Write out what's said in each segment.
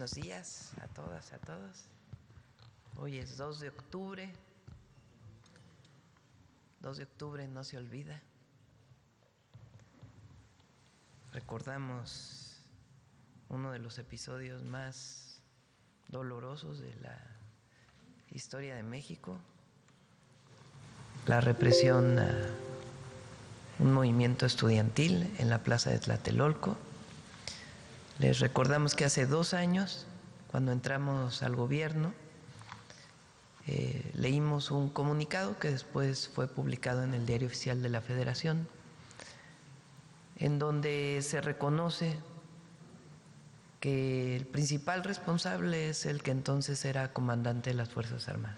Buenos días a todas, a todos. Hoy es 2 de octubre. 2 de octubre no se olvida. Recordamos uno de los episodios más dolorosos de la historia de México, la represión a un movimiento estudiantil en la plaza de Tlatelolco. Les recordamos que hace 2 años, cuando entramos al gobierno, leímos un comunicado que después fue publicado en el Diario Oficial de la Federación, en donde se reconoce que el principal responsable es el que entonces era comandante de las Fuerzas Armadas,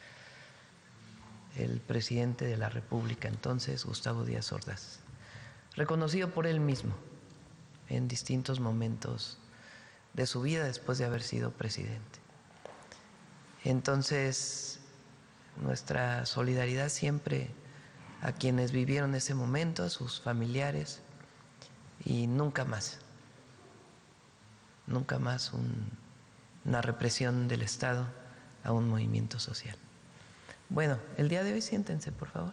el presidente de la República entonces, Gustavo Díaz Ordaz, reconocido por él mismo en distintos momentos de su vida después de haber sido presidente. Entonces, nuestra solidaridad siempre a quienes vivieron ese momento, a sus familiares, y nunca más una represión del Estado a un movimiento social. Bueno, el día de hoy siéntense, por favor.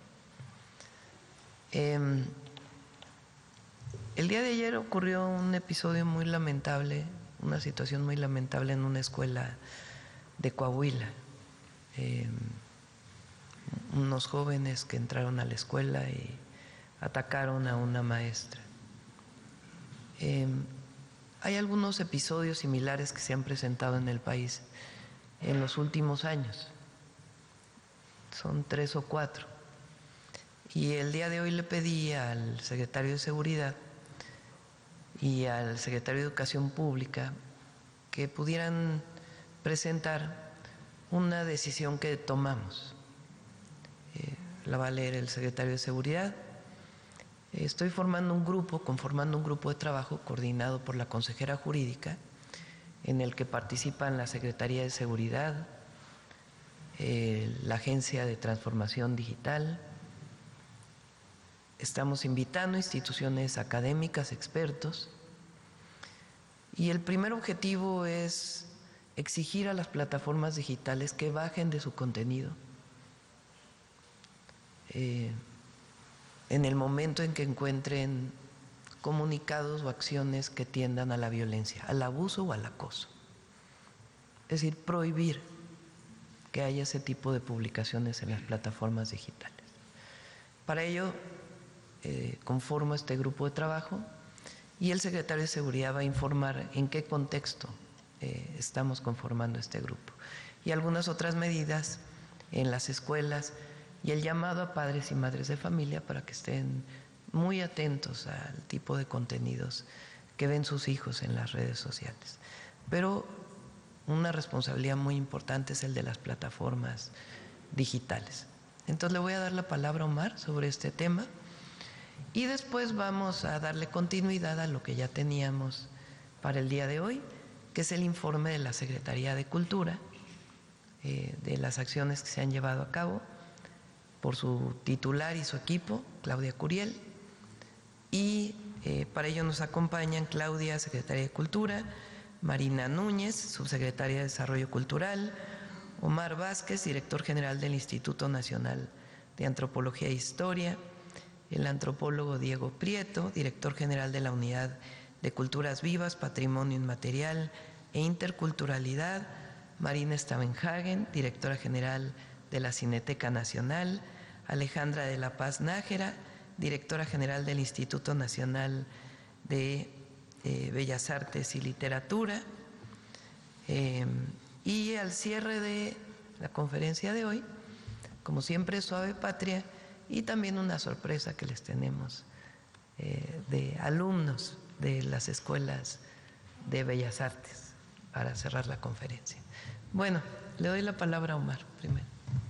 El día de ayer ocurrió un episodio muy lamentable, una situación muy lamentable en una escuela de Coahuila. Unos jóvenes que entraron a la escuela y atacaron a una maestra. Hay algunos episodios similares que se han presentado en el país en los últimos años. Son 3 o 4. Y el día de hoy le pedí al secretario de Seguridad y al secretario de Educación Pública que pudieran presentar una decisión que tomamos. La va a leer el secretario de Seguridad. Estoy conformando un grupo de trabajo coordinado por la consejera jurídica, en el que participan la Secretaría de Seguridad, la Agencia de Transformación Digital. Estamos invitando instituciones académicas, expertos, y el primer objetivo es exigir a las plataformas digitales que bajen de su contenido en el momento en que encuentren comunicados o acciones que tiendan a la violencia, al abuso o al acoso. Es decir, prohibir que haya ese tipo de publicaciones en las plataformas digitales. Para ello, conformo este grupo de trabajo y el secretario de Seguridad va a informar en qué contexto estamos conformando este grupo y algunas otras medidas en las escuelas y el llamado a padres y madres de familia para que estén muy atentos al tipo de contenidos que ven sus hijos en las redes sociales. Pero una responsabilidad muy importante es el de las plataformas digitales. Entonces le voy a dar la palabra a Omar sobre este tema y después vamos a darle continuidad a lo que ya teníamos para el día de hoy, que es el informe de la Secretaría de Cultura, de las acciones que se han llevado a cabo por su titular y su equipo, Claudia Curiel, y para ello nos acompañan Claudia, Secretaria de Cultura, Marina Núñez, Subsecretaria de Desarrollo Cultural, Omar Vázquez, Director General del Instituto Nacional de Antropología e Historia, el antropólogo Diego Prieto, Director General de la Unidad de Culturas Vivas, Patrimonio Inmaterial e Interculturalidad, Marina Stavenhagen, Directora General de la Cineteca Nacional, Alejandra de la Paz Nájera, Directora General del Instituto Nacional de Bellas Artes y Literatura. Y al cierre de la conferencia de hoy, como siempre, Suave Patria y también una sorpresa que les tenemos de alumnos de las escuelas de Bellas Artes para cerrar la conferencia. Bueno, le doy la palabra a Omar primero.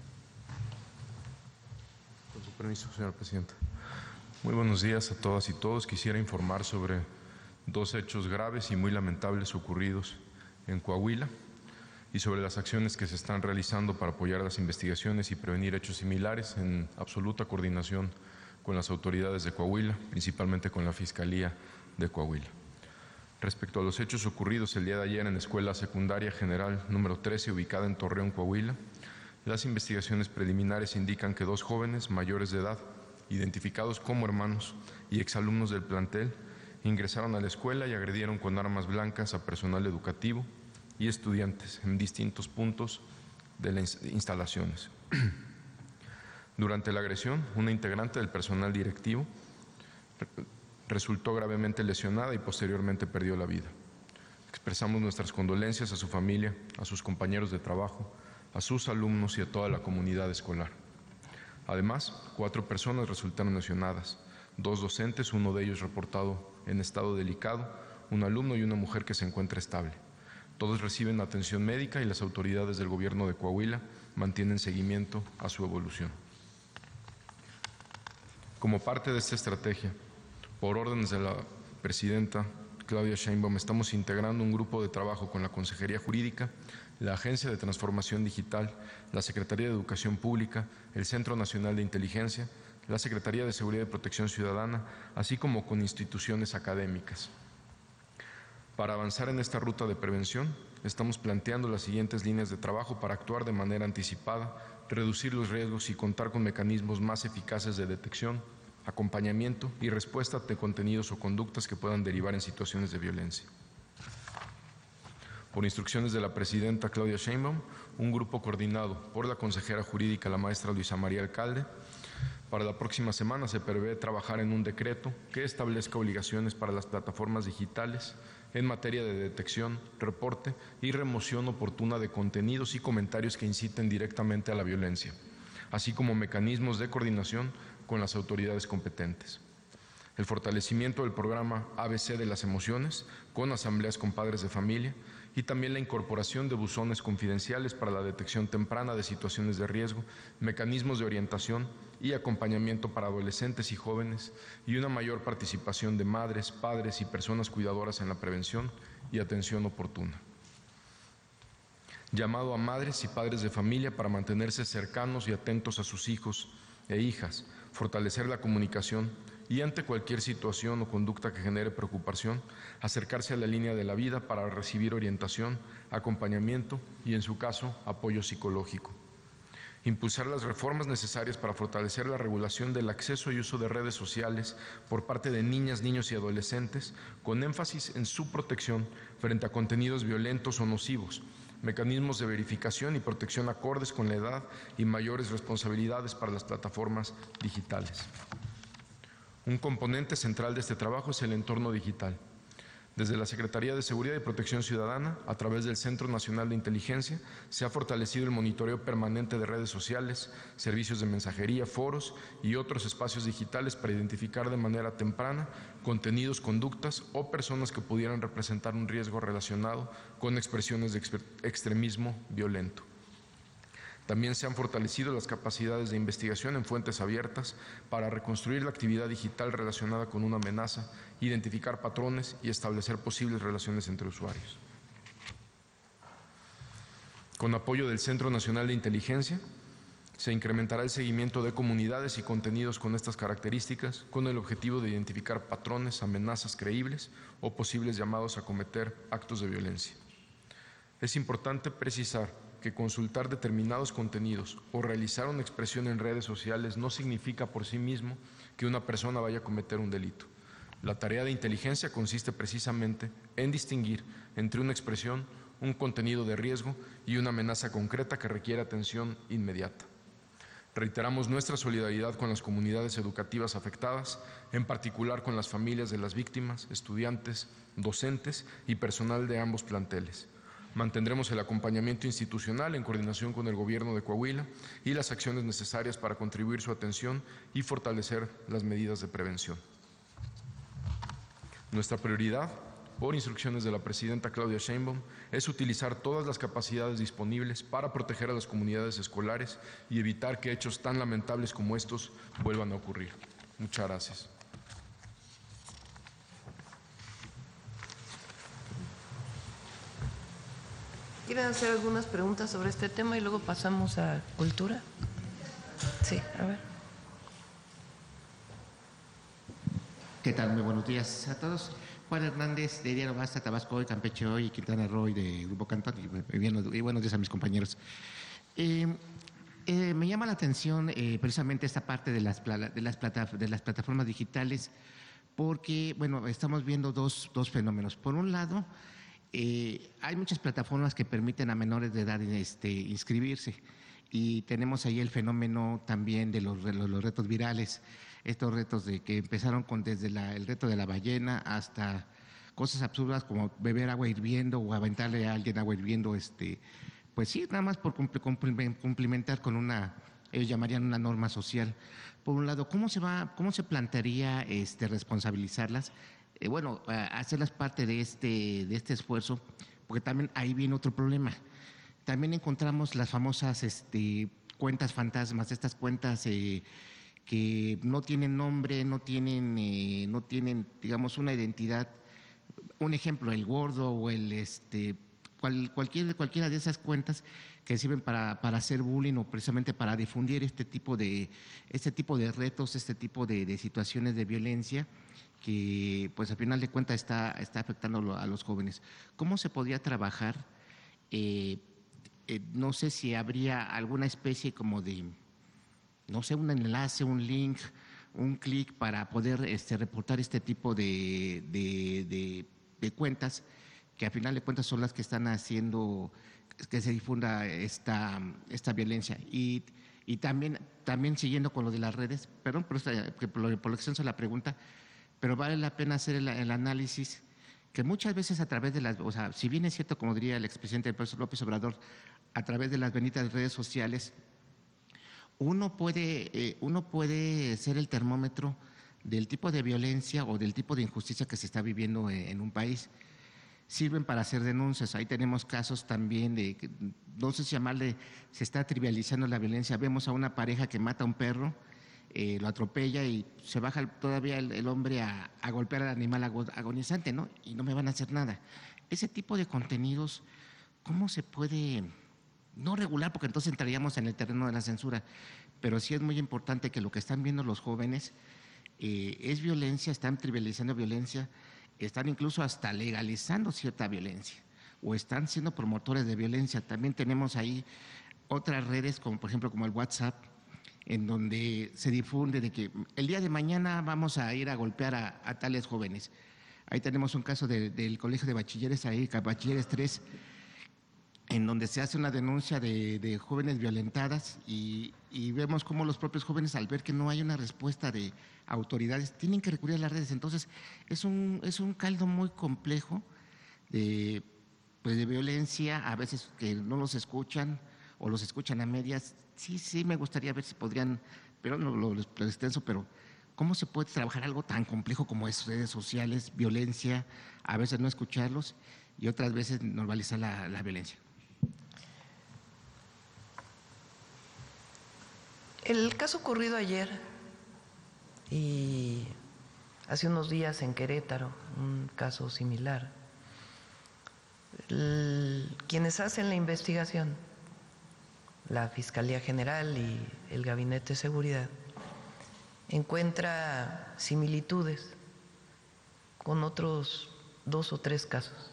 Con su permiso, señora presidenta. Muy buenos días a todas y todos. Quisiera informar sobre 2 hechos graves y muy lamentables ocurridos en Coahuila y sobre las acciones que se están realizando para apoyar las investigaciones y prevenir hechos similares en absoluta coordinación con las autoridades de Coahuila, principalmente con la Fiscalía de Coahuila. Respecto a los hechos ocurridos el día de ayer en la Escuela Secundaria General número 13, ubicada en Torreón, Coahuila, las investigaciones preliminares indican que 2 jóvenes mayores de edad, identificados como hermanos y exalumnos del plantel, ingresaron a la escuela y agredieron con armas blancas a personal educativo y estudiantes en distintos puntos de las instalaciones. Durante la agresión, una integrante del personal directivo resultó gravemente lesionada y posteriormente perdió la vida. Expresamos nuestras condolencias a su familia, a sus compañeros de trabajo, a sus alumnos y a toda la comunidad escolar. Además, 4 personas resultaron lesionadas, 2 docentes, uno de ellos reportado en estado delicado, un alumno y una mujer que se encuentra estable. Todos reciben atención médica y las autoridades del gobierno de Coahuila mantienen seguimiento a su evolución. Como parte de esta estrategia, por órdenes de la presidenta Claudia Sheinbaum, estamos integrando un grupo de trabajo con la Consejería Jurídica, la Agencia de Transformación Digital, la Secretaría de Educación Pública, el Centro Nacional de Inteligencia, la Secretaría de Seguridad y Protección Ciudadana, así como con instituciones académicas. Para avanzar en esta ruta de prevención, estamos planteando las siguientes líneas de trabajo para actuar de manera anticipada, reducir los riesgos y contar con mecanismos más eficaces de detección, acompañamiento y respuesta de contenidos o conductas que puedan derivar en situaciones de violencia. Por instrucciones de la presidenta Claudia Sheinbaum, un grupo coordinado por la consejera jurídica, la maestra Luisa María Alcalde, para la próxima semana se prevé trabajar en un decreto que establezca obligaciones para las plataformas digitales en materia de detección, reporte y remoción oportuna de contenidos y comentarios que inciten directamente a la violencia, así como mecanismos de coordinación con las autoridades competentes. El fortalecimiento del programa ABC de las emociones, con asambleas con padres de familia, y también la incorporación de buzones confidenciales para la detección temprana de situaciones de riesgo, mecanismos de orientación y acompañamiento para adolescentes y jóvenes, y una mayor participación de madres, padres y personas cuidadoras en la prevención y atención oportuna. Llamado a madres y padres de familia para mantenerse cercanos y atentos a sus hijos e hijas, fortalecer la comunicación y ante cualquier situación o conducta que genere preocupación, acercarse a la línea de la vida para recibir orientación, acompañamiento y, en su caso, apoyo psicológico. Impulsar las reformas necesarias para fortalecer la regulación del acceso y uso de redes sociales por parte de niñas, niños y adolescentes, con énfasis en su protección frente a contenidos violentos o nocivos, mecanismos de verificación y protección acordes con la edad y mayores responsabilidades para las plataformas digitales. Un componente central de este trabajo es el entorno digital. Desde la Secretaría de Seguridad y Protección Ciudadana, a través del Centro Nacional de Inteligencia, se ha fortalecido el monitoreo permanente de redes sociales, servicios de mensajería, foros y otros espacios digitales para identificar de manera temprana contenidos, conductas o personas que pudieran representar un riesgo relacionado con expresiones de extremismo violento. También se han fortalecido las capacidades de investigación en fuentes abiertas para reconstruir la actividad digital relacionada con una amenaza, identificar patrones y establecer posibles relaciones entre usuarios. Con apoyo del Centro Nacional de Inteligencia, se incrementará el seguimiento de comunidades y contenidos con estas características con el objetivo de identificar patrones, amenazas creíbles o posibles llamados a cometer actos de violencia. Es importante precisar que consultar determinados contenidos o realizar una expresión en redes sociales no significa por sí mismo que una persona vaya a cometer un delito. La tarea de inteligencia consiste precisamente en distinguir entre una expresión, un contenido de riesgo y una amenaza concreta que requiere atención inmediata. Reiteramos nuestra solidaridad con las comunidades educativas afectadas, en particular con las familias de las víctimas, estudiantes, docentes y personal de ambos planteles. Mantendremos el acompañamiento institucional en coordinación con el Gobierno de Coahuila y las acciones necesarias para contribuir su atención y fortalecer las medidas de prevención. Nuestra prioridad, por instrucciones de la presidenta Claudia Sheinbaum, es utilizar todas las capacidades disponibles para proteger a las comunidades escolares y evitar que hechos tan lamentables como estos vuelvan a ocurrir. Muchas gracias. ¿Quieren hacer algunas preguntas sobre este tema y luego pasamos a cultura? Sí, a ver. ¿Qué tal? Muy buenos días a todos. Juan Hernández, de Diario Basta, Tabasco Hoy, Campeche Hoy, Quintana Roo, de Grupo Cantón, y buenos días a mis compañeros. Me llama la atención precisamente esta parte de las plataformas digitales, porque, bueno, estamos viendo dos fenómenos. Por un lado, hay muchas plataformas que permiten a menores de edad inscribirse, y tenemos ahí el fenómeno también de los retos virales, estos retos de que empezaron desde el reto de la ballena hasta cosas absurdas como beber agua hirviendo o aventarle a alguien agua hirviendo, pues sí, nada más por cumplimentar con ellos llamarían una norma social. Por un lado, ¿cómo se plantearía responsabilizarlas? Bueno, hacerlas parte de este esfuerzo, porque también ahí viene otro problema. También encontramos las famosas cuentas fantasmas, estas cuentas que no tienen nombre, no tienen, digamos, una identidad. Un ejemplo, el gordo o cualquiera de esas cuentas que sirven para hacer bullying o precisamente para difundir este tipo de retos, este tipo de situaciones de violencia que, pues, al final de cuentas está afectando a los jóvenes. ¿Cómo se podría trabajar? No sé si habría alguna especie como de, no sé, un enlace, un link, un clic para poder reportar este tipo de cuentas, que al final de cuentas son las que están haciendo que se difunda esta violencia. Y también siguiendo con lo de las redes, perdón por lo extenso la pregunta, pero vale la pena hacer el análisis que muchas veces a través de o sea, si bien es cierto, como diría el expresidente del profesor López Obrador, a través de las benditas redes sociales, uno puede ser el termómetro del tipo de violencia o del tipo de injusticia que se está viviendo en un país. Sirven para hacer denuncias. Ahí tenemos casos también de, no sé si llamarle, se está trivializando la violencia. Vemos a una pareja que mata a un perro, lo atropella y se baja todavía el hombre a golpear al animal agonizante, ¿no? Y no me van a hacer nada. Ese tipo de contenidos, ¿cómo se puede no regular? Porque entonces entraríamos en el terreno de la censura, pero sí es muy importante que lo que están viendo los jóvenes es violencia, están trivializando violencia, están incluso hasta legalizando cierta violencia o están siendo promotores de violencia. También tenemos ahí otras redes, como por ejemplo como el WhatsApp, en donde se difunde de que el día de mañana vamos a ir a golpear a tales jóvenes. Ahí tenemos un caso del Colegio de Bachilleres, ahí, Bachilleres 3, en donde se hace una denuncia de jóvenes violentadas y vemos cómo los propios jóvenes, al ver que no hay una respuesta de autoridades, tienen que recurrir a las redes. Entonces, es un caldo muy complejo de violencia, a veces que no los escuchan o los escuchan a medias. Sí, me gustaría ver si podrían, pero no lo extenso, pero ¿cómo se puede trabajar algo tan complejo como es redes sociales, violencia, a veces no escucharlos y otras veces normalizar la violencia? El caso ocurrido ayer y hace unos días en Querétaro, un caso similar, quienes hacen la investigación, la Fiscalía General y el Gabinete de Seguridad, encuentra similitudes con otros 2 o 3 casos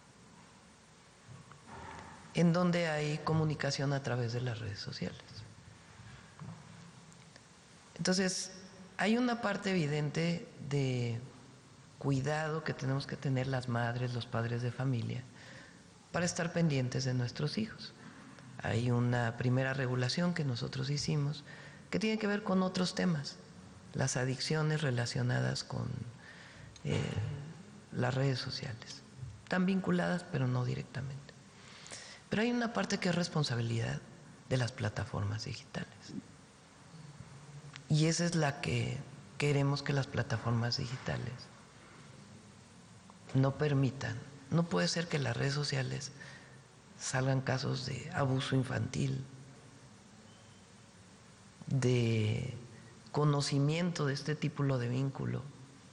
en donde hay comunicación a través de las redes sociales. Entonces, hay una parte evidente de cuidado que tenemos que tener las madres, los padres de familia, para estar pendientes de nuestros hijos. Hay una primera regulación que nosotros hicimos que tiene que ver con otros temas, las adicciones relacionadas con las redes sociales, están vinculadas pero no directamente. Pero hay una parte que es responsabilidad de las plataformas digitales. Y esa es la que queremos que las plataformas digitales no permitan. No puede ser que en las redes sociales salgan casos de abuso infantil, de conocimiento de este tipo de vínculo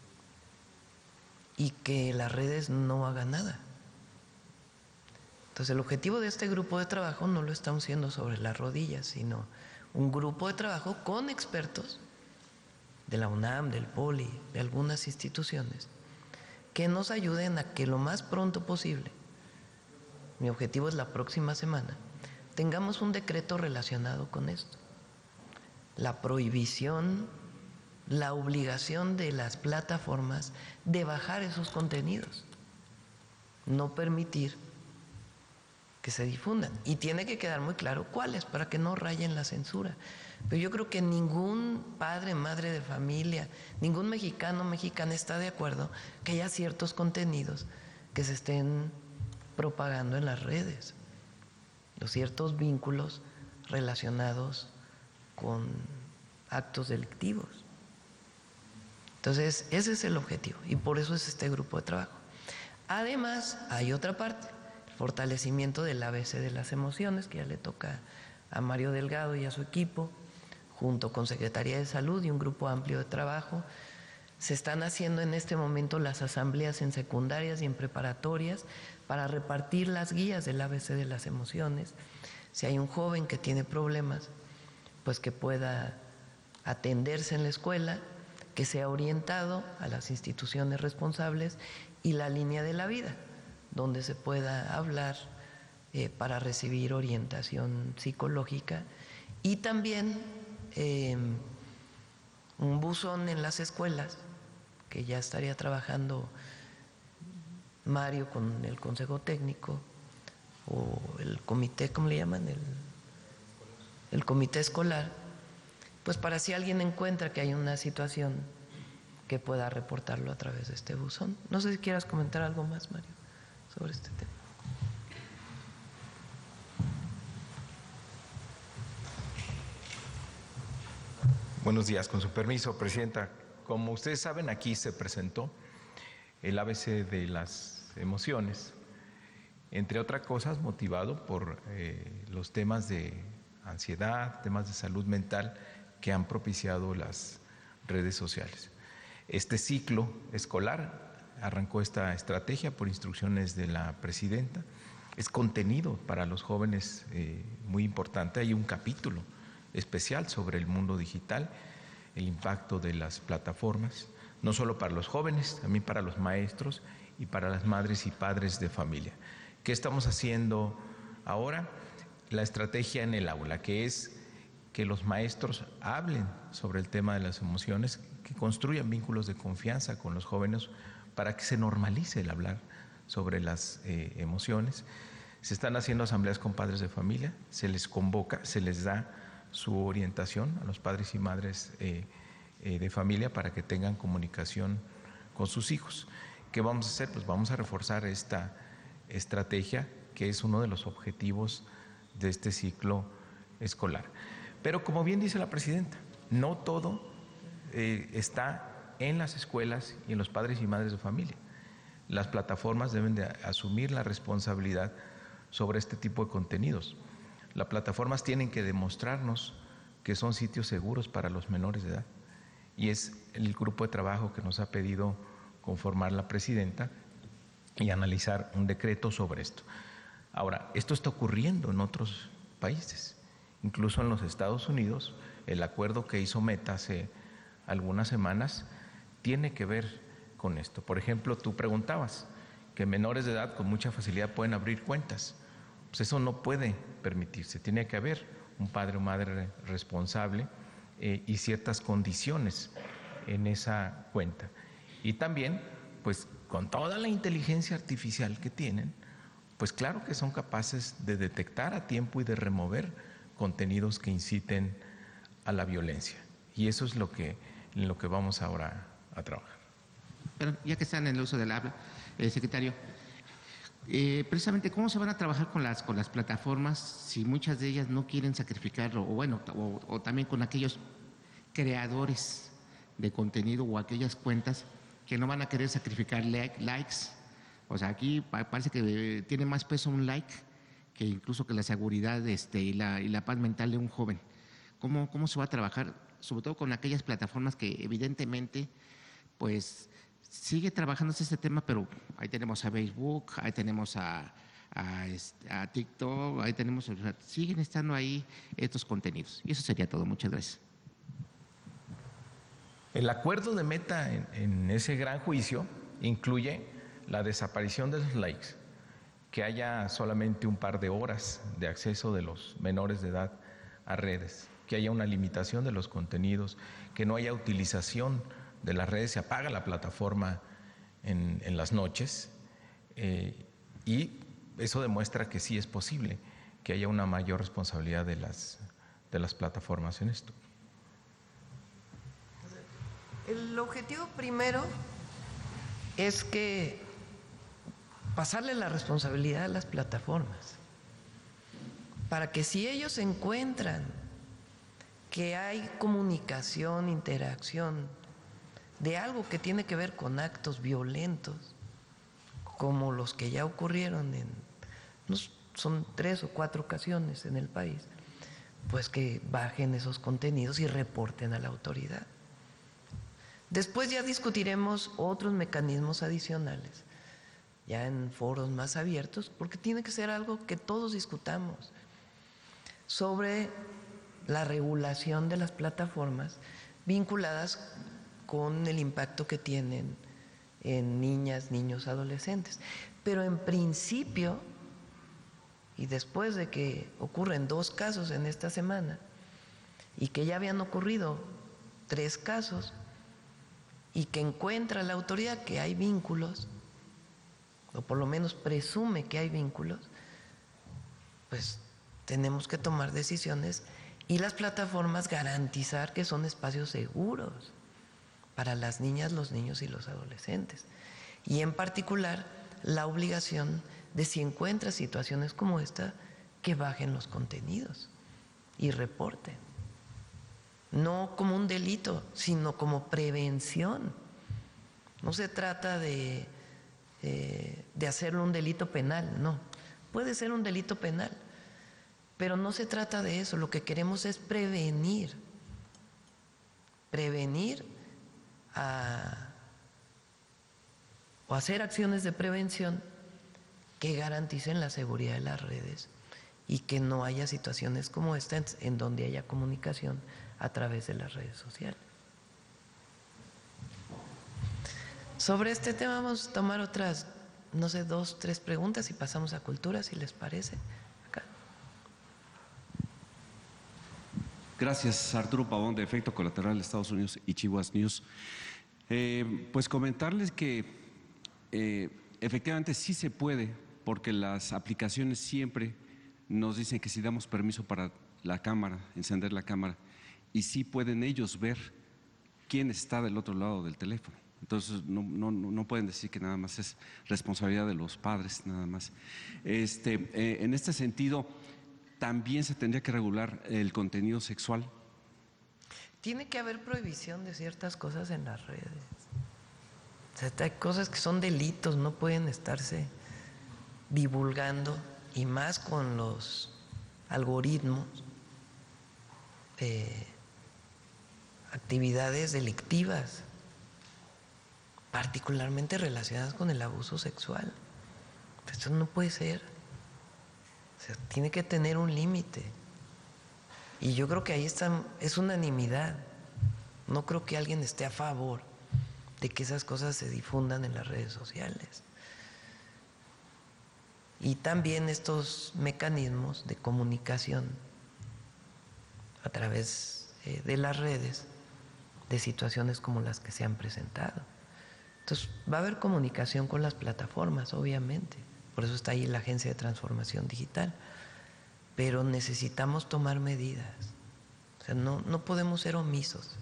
y que las redes no hagan nada. Entonces el objetivo de este grupo de trabajo no lo estamos haciendo sobre las rodillas, sino un grupo de trabajo con expertos de la UNAM, del POLI, de algunas instituciones, que nos ayuden a que lo más pronto posible, mi objetivo es la próxima semana, tengamos un decreto relacionado con esto. La prohibición, la obligación de las plataformas de bajar esos contenidos, no permitir que se difundan. Y tiene que quedar muy claro cuáles, para que no rayen la censura. Pero yo creo que ningún padre, madre de familia, ningún mexicano, mexicana está de acuerdo que haya ciertos contenidos que se estén propagando en las redes, los ciertos vínculos relacionados con actos delictivos. Entonces, ese es el objetivo y por eso es este grupo de trabajo. Además, hay otra parte, el fortalecimiento del ABC de las emociones, que ya le toca a Mario Delgado y a su equipo, junto con Secretaría de Salud y un grupo amplio de trabajo. Se están haciendo en este momento las asambleas en secundarias y en preparatorias para repartir las guías del ABC de las emociones. Si hay un joven que tiene problemas, pues que pueda atenderse en la escuela, que sea orientado a las instituciones responsables y la línea de la vida, donde se pueda hablar para recibir orientación psicológica, y también un buzón en las escuelas, que ya estaría trabajando Mario con el Consejo Técnico o el comité, ¿cómo le llaman? El comité escolar, pues para si alguien encuentra que hay una situación, que pueda reportarlo a través de este buzón. No sé si quieras comentar algo más, Mario, sobre este tema. Buenos días, con su permiso, Presidenta. Como ustedes saben, aquí se presentó el ABC de las emociones, entre otras cosas motivado por los temas de ansiedad, temas de salud mental que han propiciado las redes sociales. Este ciclo escolar arrancó esta estrategia por instrucciones de la Presidenta. Es contenido para los jóvenes muy importante. Hay un capítulo especial sobre el mundo digital, el impacto de las plataformas, no solo para los jóvenes, también para los maestros y para las madres y padres de familia. ¿Qué estamos haciendo ahora? La estrategia en el aula, que es que los maestros hablen sobre el tema de las emociones, que construyan vínculos de confianza con los jóvenes para que se normalice el hablar sobre las emociones. Se están haciendo asambleas con padres de familia, se les convoca, se les da su orientación a los padres y madres de familia para que tengan comunicación con sus hijos. ¿Qué vamos a hacer? Pues vamos a reforzar esta estrategia, que es uno de los objetivos de este ciclo escolar. Pero como bien dice la Presidenta, no todo está en las escuelas y en los padres y madres de familia. Las plataformas deben de asumir la responsabilidad sobre este tipo de contenidos. Las plataformas tienen que demostrarnos que son sitios seguros para los menores de edad, y es el grupo de trabajo que nos ha pedido conformar la Presidenta y analizar un decreto sobre esto. Ahora, esto está ocurriendo en otros países, incluso en los Estados Unidos. El acuerdo que hizo Meta hace algunas semanas tiene que ver con esto. Por ejemplo, tú preguntabas que menores de edad con mucha facilidad pueden abrir cuentas. Pues eso no puede permitirse, tiene que haber un padre o madre responsable y ciertas condiciones en esa cuenta. Y también, pues con toda la inteligencia artificial que tienen, pues claro que son capaces de detectar a tiempo y de remover contenidos que inciten a la violencia. Y eso es en lo que vamos ahora a trabajar. Pero ya que están en el uso del habla, secretario, precisamente cómo se van a trabajar con las plataformas si muchas de ellas no quieren sacrificarlo, o también con aquellos creadores de contenido o aquellas cuentas que no van a querer sacrificar likes. O sea, aquí parece que tiene más peso un like que incluso que la seguridad y la paz mental de un joven. ¿Cómo se va a trabajar, sobre todo con aquellas plataformas que evidentemente pues sigue trabajándose este tema, pero ahí tenemos a Facebook, ahí tenemos a TikTok, ahí tenemos, o sea, siguen estando ahí estos contenidos? Y eso sería todo. Muchas gracias. El acuerdo de meta en ese gran juicio incluye la desaparición de los likes, que haya solamente un par de horas de acceso de los menores de edad a redes, que haya una limitación de los contenidos, que no haya utilización de las redes, se apaga la plataforma en las noches, y eso demuestra que sí es posible que haya una mayor responsabilidad de las plataformas en esto. El objetivo primero es que pasarle la responsabilidad a las plataformas, para que si ellos encuentran que hay comunicación, interacción de algo que tiene que ver con actos violentos, como los que ya ocurrieron son 3 o 4 ocasiones en el país, pues que bajen esos contenidos y reporten a la autoridad. Después ya discutiremos otros mecanismos adicionales, ya en foros más abiertos, porque tiene que ser algo que todos discutamos, sobre la regulación de las plataformas vinculadas con el impacto que tienen en niñas, niños, adolescentes. Pero en principio, y después de que ocurren 2 casos en esta semana, y que ya habían ocurrido 3 casos, y que encuentra la autoridad que hay vínculos, o por lo menos presume que hay vínculos, pues tenemos que tomar decisiones y las plataformas garantizar que son espacios seguros para las niñas, los niños y los adolescentes. Y en particular, la obligación de, si encuentra situaciones como esta, que bajen los contenidos y reporten. No como un delito, sino como prevención. No se trata de hacerlo un delito penal, no. Puede ser un delito penal, pero no se trata de eso. Lo que queremos es prevenir o hacer acciones de prevención que garanticen la seguridad de las redes y que no haya situaciones como esta en donde haya comunicación a través de las redes sociales. Sobre este tema vamos a tomar otras, 2, 3 preguntas y pasamos a cultura, si les parece. Acá. Gracias, Arturo Pavón, de Efecto Colateral de Estados Unidos y Chihuahua News. Pues comentarles que efectivamente sí se puede, porque las aplicaciones siempre nos dicen que si damos permiso para la cámara, encender la cámara, y sí pueden ellos ver quién está del otro lado del teléfono. Entonces no pueden decir que nada más es responsabilidad de los padres, nada más. En este sentido, también se tendría que regular el contenido sexual. Tiene que haber prohibición de ciertas cosas en las redes. O sea, hay cosas que son delitos, no pueden estarse divulgando, y más con los algoritmos, actividades delictivas, particularmente relacionadas con el abuso sexual. Esto no puede ser. O sea, tiene que tener un límite. Y yo creo que ahí es unanimidad. No creo que alguien esté a favor de que esas cosas se difundan en las redes sociales. Y también estos mecanismos de comunicación a través de las redes, de situaciones como las que se han presentado. Entonces, va a haber comunicación con las plataformas, obviamente. Por eso está ahí la Agencia de Transformación Digital. Pero necesitamos tomar medidas. O sea, no podemos ser omisos.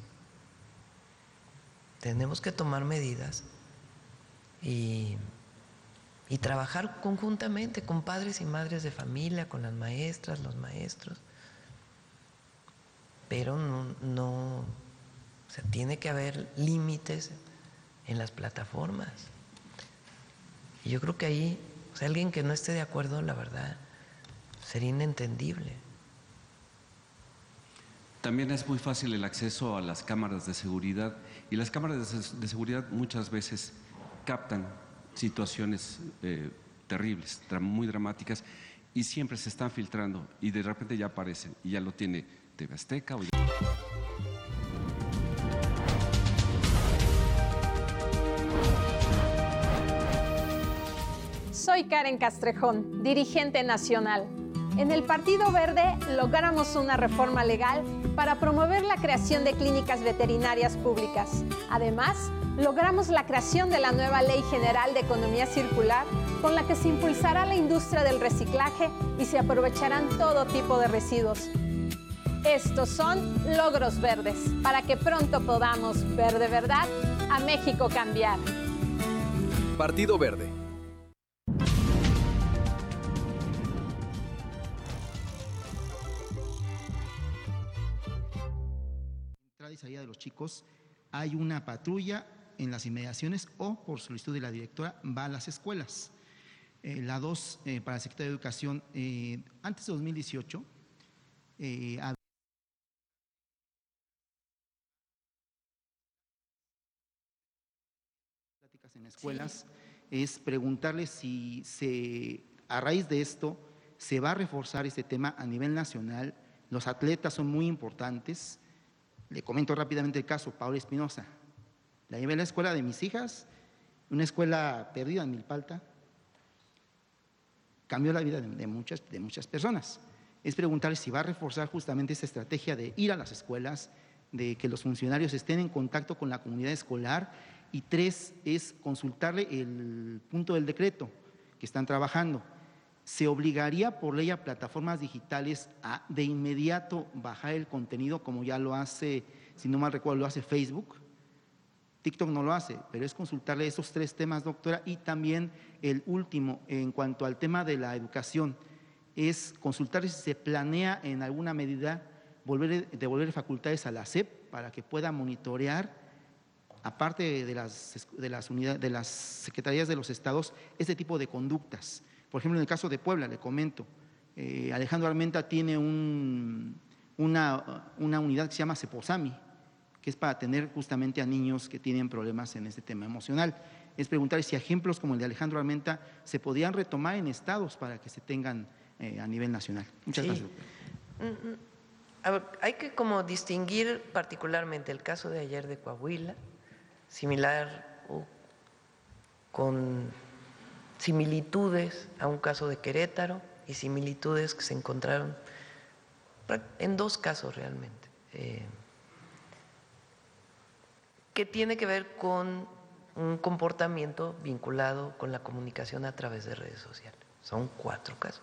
Tenemos que tomar medidas y trabajar conjuntamente con padres y madres de familia, con las maestras, los maestros. Pero o sea, tiene que haber límites en las plataformas. Y yo creo que ahí, o sea, alguien que no esté de acuerdo, la verdad, sería inentendible. También es muy fácil el acceso a las cámaras de seguridad, y las cámaras de seguridad muchas veces captan situaciones terribles, muy dramáticas, y siempre se están filtrando y de repente ya aparecen y ya lo tiene TV Azteca. Soy Karen Castrejón, dirigente nacional. En el Partido Verde logramos una reforma legal para promover la creación de clínicas veterinarias públicas. Además, logramos la creación de la nueva Ley General de Economía Circular, con la que se impulsará la industria del reciclaje y se aprovecharán todo tipo de residuos. Estos son logros verdes, para que pronto podamos ver de verdad a México cambiar. Partido Verde. Entrada y salida de los chicos, hay una patrulla en las inmediaciones o, por solicitud de la directora, va a las escuelas. La 2, para el secretario de Educación, antes de 2018, había pláticas en escuelas, es preguntarles si a raíz de esto se va a reforzar este tema a nivel nacional. Los atletas son muy importantes. Le comento rápidamente el caso, Paola Espinosa. La llevé a la escuela de mis hijas, una escuela perdida en Milpalta. Cambió la vida de muchas personas. Es preguntarle si va a reforzar justamente esta estrategia de ir a las escuelas, de que los funcionarios estén en contacto con la comunidad escolar. Y 3, es consultarle el punto del decreto que están trabajando. Se obligaría por ley a plataformas digitales a de inmediato bajar el contenido, como ya lo hace, si no mal recuerdo, lo hace Facebook. TikTok no lo hace, pero es consultarle esos 3 temas, doctora. Y también el último, en cuanto al tema de la educación, es consultarle si se planea en alguna medida devolver facultades a la SEP para que pueda monitorear, aparte de las secretarías de los estados, este tipo de conductas. Por ejemplo, en el caso de Puebla, le comento, Alejandro Armenta tiene una unidad que se llama Ceposami, que es para atender justamente a niños que tienen problemas en este tema emocional. Es preguntar si ejemplos como el de Alejandro Armenta se podían retomar en estados para que se tengan a nivel nacional. Muchas gracias. A ver, hay que como distinguir particularmente el caso de ayer de Coahuila, similar o con similitudes a un caso de Querétaro y similitudes que se encontraron en 2 casos realmente, que tiene que ver con un comportamiento vinculado con la comunicación a través de redes sociales. Son 4 casos.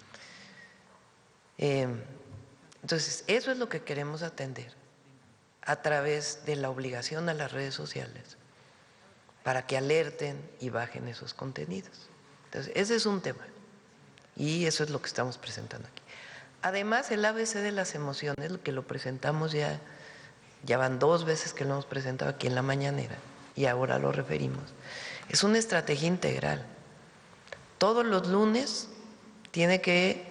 Entonces, eso es lo que queremos atender a través de la obligación a las redes sociales para que alerten y bajen esos contenidos. Entonces, ese es un tema y eso es lo que estamos presentando aquí. Además, el ABC de las emociones, que lo presentamos ya van 2 veces que lo hemos presentado aquí en la mañanera y ahora lo referimos, es una estrategia integral. Todos los lunes tiene que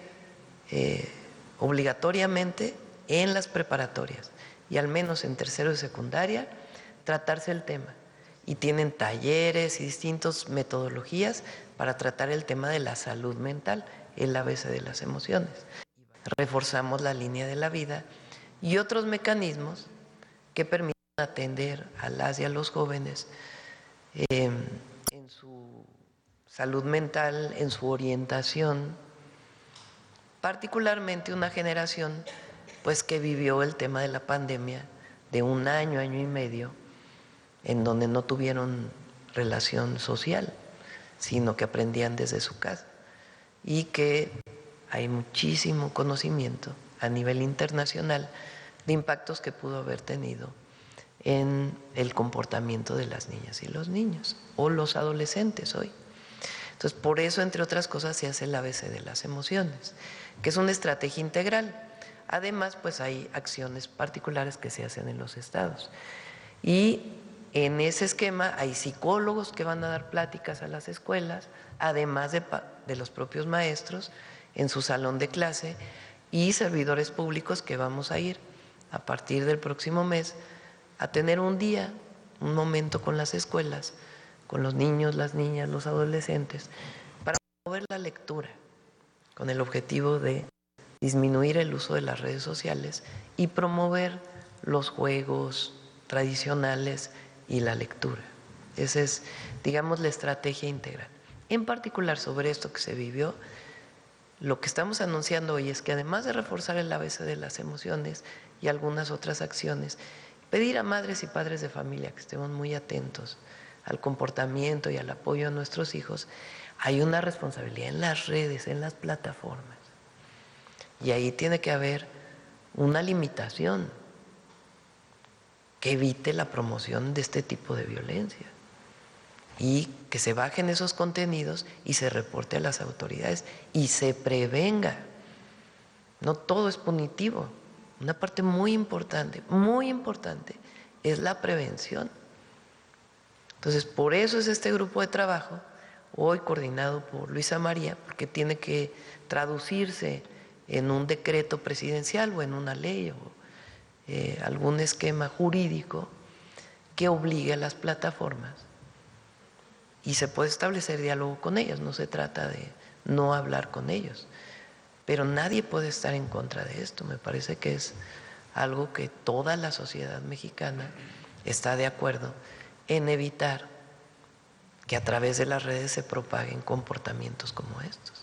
obligatoriamente en las preparatorias y al menos en tercero de secundaria tratarse el tema. Y tienen talleres y distintas metodologías para tratar el tema de la salud mental, el ABC de las emociones. Reforzamos la línea de la vida y otros mecanismos que permiten atender a las y a los jóvenes en su salud mental, en su orientación, particularmente una generación pues que vivió el tema de la pandemia de 1 año, año y medio, en donde no tuvieron relación social, sino que aprendían desde su casa y que hay muchísimo conocimiento a nivel internacional de impactos que pudo haber tenido en el comportamiento de las niñas y los niños o los adolescentes hoy. Entonces, por eso, entre otras cosas, se hace el ABC de las emociones, que es una estrategia integral. Además, pues hay acciones particulares que se hacen en los estados. Y en ese esquema hay psicólogos que van a dar pláticas a las escuelas, además de los propios maestros en su salón de clase, y servidores públicos que vamos a ir a partir del próximo mes a tener un día, un momento con las escuelas, con los niños, las niñas, los adolescentes, para promover la lectura, con el objetivo de disminuir el uso de las redes sociales y promover los juegos tradicionales y la lectura. Esa es, digamos, la estrategia integral. En particular sobre esto que se vivió, lo que estamos anunciando hoy es que además de reforzar el ABC de las emociones y algunas otras acciones, pedir a madres y padres de familia que estemos muy atentos al comportamiento y al apoyo a nuestros hijos. Hay una responsabilidad en las redes, en las plataformas. Y ahí tiene que haber una limitación que evite la promoción de este tipo de violencia y que se bajen esos contenidos y se reporte a las autoridades y se prevenga. No todo es punitivo. Una parte muy importante es la prevención. Entonces, por eso es este grupo de trabajo, hoy coordinado por Luisa María, porque tiene que traducirse en un decreto presidencial o en una ley o algún esquema jurídico que obligue a las plataformas. Y se puede establecer diálogo con ellas, no se trata de no hablar con ellos. Pero nadie puede estar en contra de esto. Me parece que es algo que toda la sociedad mexicana está de acuerdo en evitar que a través de las redes se propaguen comportamientos como estos.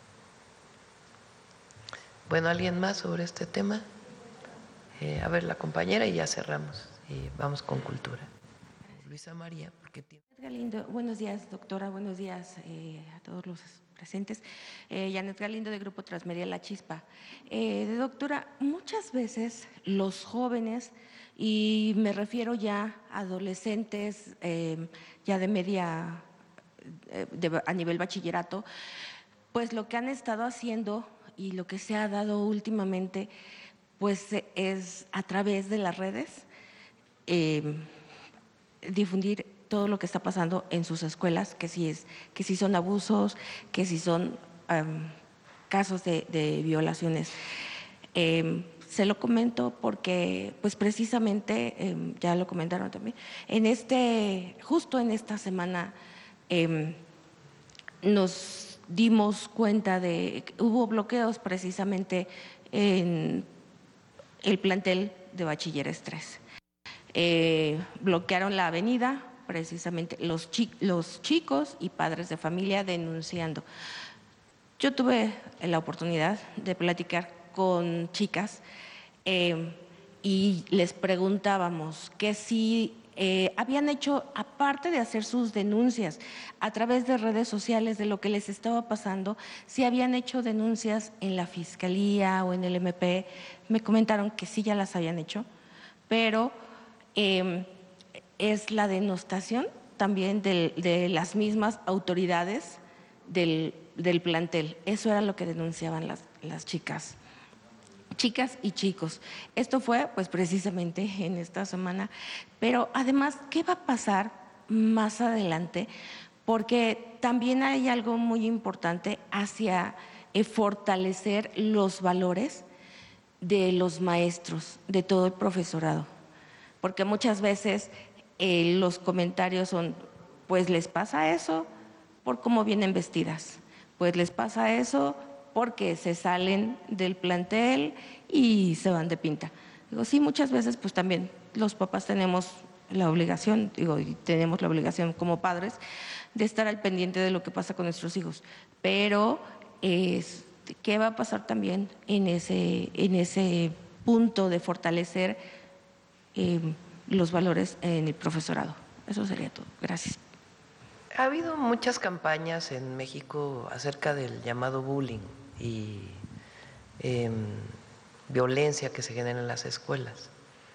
Bueno, ¿alguien más sobre este tema? A ver, la compañera y ya cerramos. Y vamos con cultura. Luisa María, porque tiene... Galindo, buenos días, doctora, buenos días a todos los presentes. Janet Galindo, de Grupo Transmedia La Chispa. Doctora, muchas veces los jóvenes, y me refiero ya a adolescentes ya de media, a nivel bachillerato, pues lo que han estado haciendo y lo que se ha dado últimamente, pues es a través de las redes, difundir todo lo que está pasando en sus escuelas, que si son abusos, que si son casos de violaciones. Se lo comento porque, pues precisamente, ya lo comentaron también, justo en esta semana nos dimos cuenta de que hubo bloqueos precisamente en el plantel de Bachilleres 3. Bloquearon la avenida, precisamente los chicos y padres de familia denunciando. Yo tuve la oportunidad de platicar con chicas y les preguntábamos que si habían hecho, aparte de hacer sus denuncias a través de redes sociales de lo que les estaba pasando, si habían hecho denuncias en la Fiscalía o en el MP. Me comentaron que sí, ya las habían hecho, pero es la denostación también de las mismas autoridades del plantel. Eso era lo que denunciaban las chicas y chicos. Esto fue pues precisamente en esta semana, pero además, ¿qué va a pasar más adelante? Porque también hay algo muy importante hacia fortalecer los valores de los maestros, de todo el profesorado, porque muchas veces los comentarios son, pues les pasa eso por cómo vienen vestidas, pues les pasa eso porque se salen del plantel y se van de pinta. Digo, sí, muchas veces pues también los papás tenemos la obligación, y tenemos la obligación como padres de estar al pendiente de lo que pasa con nuestros hijos, pero ¿qué va a pasar también en ese punto de fortalecer los valores en el profesorado? Eso sería todo. Gracias. Ha habido muchas campañas en México acerca del llamado bullying y violencia que se genera en las escuelas.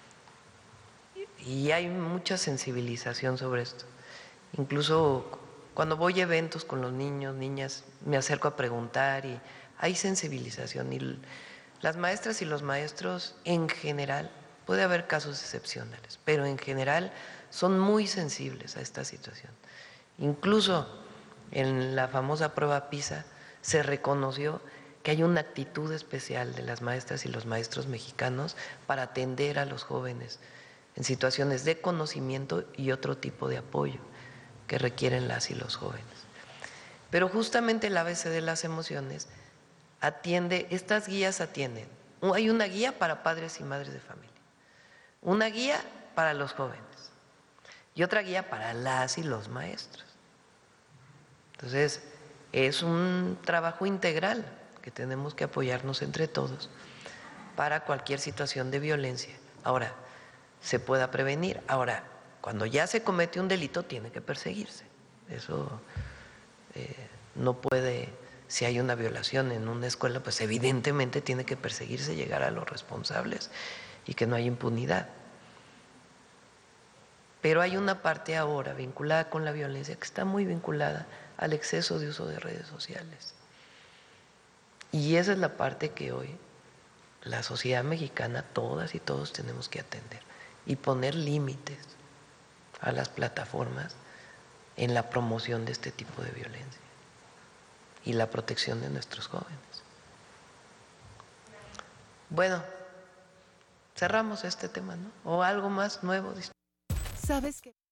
Y hay mucha sensibilización sobre esto. Incluso cuando voy a eventos con los niños, niñas, me acerco a preguntar y hay sensibilización. Y las maestras y los maestros en general, puede haber casos excepcionales, pero en general son muy sensibles a esta situación. Incluso en la famosa prueba PISA se reconoció que hay una actitud especial de las maestras y los maestros mexicanos para atender a los jóvenes en situaciones de conocimiento y otro tipo de apoyo que requieren las y los jóvenes. Pero justamente el ABC de las emociones atiende, estas guías atienden. Hay una guía para padres y madres de familia, una guía para los jóvenes y otra guía para las y los maestros. Entonces, es un trabajo integral que tenemos que apoyarnos entre todos para cualquier situación de violencia. Ahora, se pueda prevenir. Ahora, cuando ya se comete un delito, tiene que perseguirse. Eso no puede, si hay una violación en una escuela, pues evidentemente tiene que perseguirse, llegar a los responsables y que no haya impunidad. Pero hay una parte ahora vinculada con la violencia que está muy vinculada al exceso de uso de redes sociales. Y esa es la parte que hoy la sociedad mexicana, todas y todos tenemos que atender y poner límites a las plataformas en la promoción de este tipo de violencia y la protección de nuestros jóvenes. Bueno, cerramos este tema, ¿no? ¿O algo más nuevo? ¿Sabes qué?